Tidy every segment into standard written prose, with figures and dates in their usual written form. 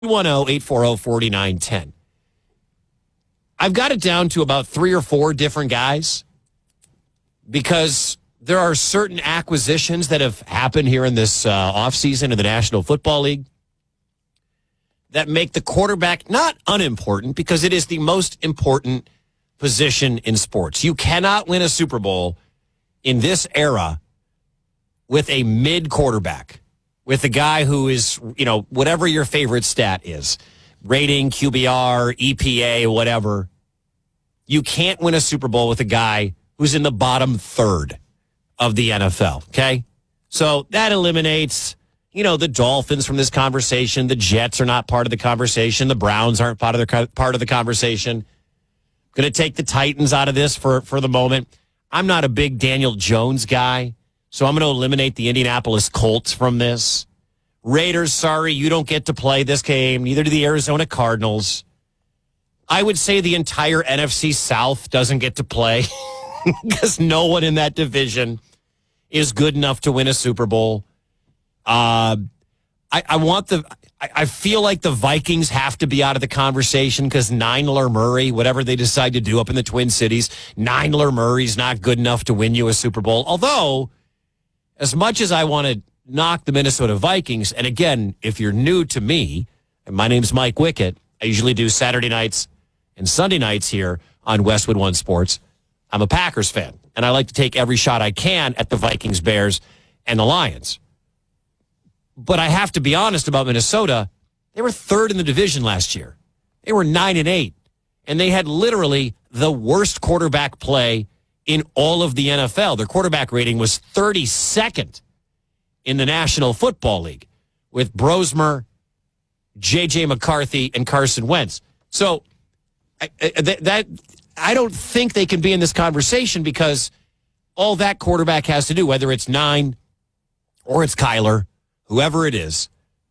310-840-4910. I've got it down to about 3 or 4 different guys because there are certain acquisitions that have happened here in this offseason in the National Football League that make the quarterback not unimportant because it is the most important position in sports. You cannot win a Super Bowl in this era with a mid quarterback, with a guy who is, whatever your favorite stat is, rating, QBR, EPA, whatever. You can't win a Super Bowl with a guy who's in the bottom third of the NFL, okay? So that eliminates, the Dolphins from this conversation. The Jets are not part of the conversation. The Browns aren't part of the conversation. Going to take the Titans out of this for the moment. I'm not a big Daniel Jones guy, so I'm going to eliminate the Indianapolis Colts from this. Raiders, sorry, you don't get to play this game. Neither do the Arizona Cardinals. I would say the entire NFC South doesn't get to play because no one in that division is good enough to win a Super Bowl. I feel like the Vikings have to be out of the conversation because Nyler Murray, whatever they decide to do up in the Twin Cities, Nyler Murray's not good enough to win you a Super Bowl. Although, as much as I want to knock the Minnesota Vikings, and again, if you're new to me, and my name's Mike Wickett, I usually do Saturday nights and Sunday nights here on Westwood One Sports. I'm a Packers fan, and I like to take every shot I can at the Vikings, Bears, and the Lions. But I have to be honest about Minnesota. They were third in the division last year. They were 9-8, and they had literally the worst quarterback play in all of the NFL. Their quarterback rating was 32nd in the National Football League with Brosmer, J.J. McCarthy, and Carson Wentz. So I don't think they can be in this conversation because all that quarterback has to do, whether it's 9 or it's Kyler, whoever it is,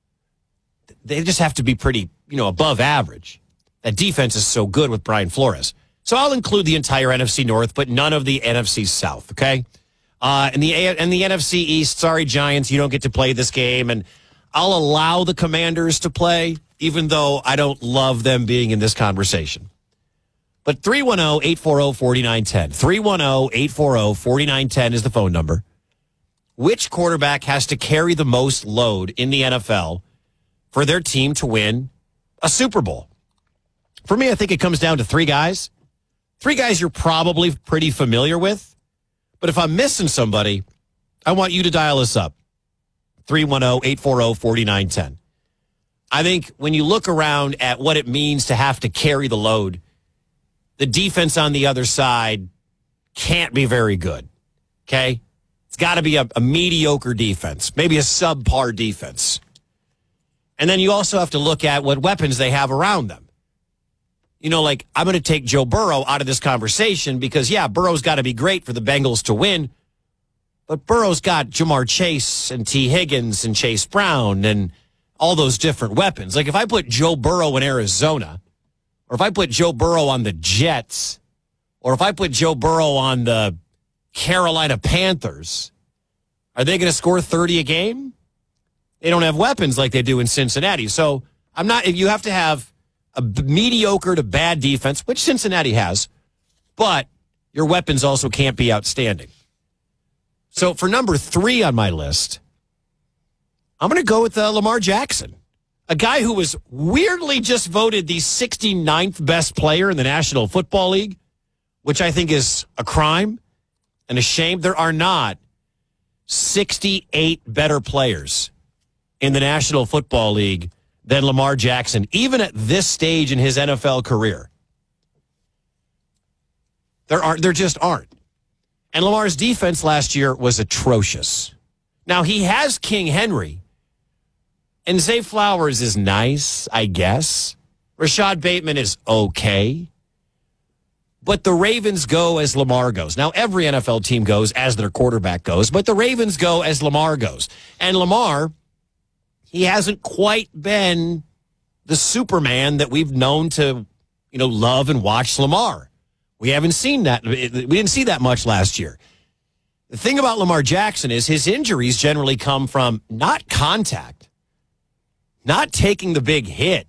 they just have to be pretty, above average. That defense is so good with Brian Flores. So I'll include the entire NFC North, but none of the NFC South, okay? And the NFC East, sorry, Giants, you don't get to play this game. And I'll allow the Commanders to play, even though I don't love them being in this conversation. But 310-840-4910. 310-840-4910 is the phone number. Which quarterback has to carry the most load in the NFL for their team to win a Super Bowl? For me, I think it comes down to 3 guys. 3 guys you're probably pretty familiar with. But if I'm missing somebody, I want you to dial us up. 310-840-4910. I think when you look around at what it means to have to carry the load, the defense on the other side can't be very good, okay? It's got to be a mediocre defense, maybe a subpar defense. And then you also have to look at what weapons they have around them. I'm going to take Joe Burrow out of this conversation because, yeah, Burrow's got to be great for the Bengals to win. But Burrow's got Jamar Chase and T. Higgins and Chase Brown and all those different weapons. Like if I put Joe Burrow in Arizona, or if I put Joe Burrow on the Jets, or if I put Joe Burrow on the Carolina Panthers, are they going to score 30 a game? They don't have weapons like they do in Cincinnati. So you have to have a mediocre to bad defense, which Cincinnati has, but your weapons also can't be outstanding. So for number 3 on my list, I'm going to go with Lamar Jackson, a guy who was weirdly just voted the 69th best player in the National Football League, which I think is a crime and a shame. There are not 68 better players in the National Football League than Lamar Jackson, even at this stage in his NFL career. There just aren't. And Lamar's defense last year was atrocious. Now, he has King Henry, and Zay Flowers is nice, I guess. Rashad Bateman is okay. But the Ravens go as Lamar goes. Now, every NFL team goes as their quarterback goes, but the Ravens go as Lamar goes. And Lamar, he hasn't quite been the Superman that we've known to, love and watch Lamar. We haven't seen that. We didn't see that much last year. The thing about Lamar Jackson is his injuries generally come from not contact, not taking the big hit